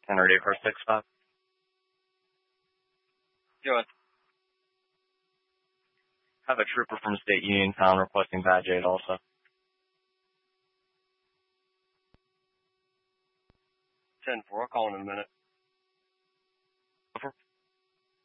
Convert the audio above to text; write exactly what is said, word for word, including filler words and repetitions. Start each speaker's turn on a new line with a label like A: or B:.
A: ten ready for six five.
B: Go ahead.
A: Have a trooper from State Uniontown requesting badge aid also.
B: ten four, I'll call in in a minute.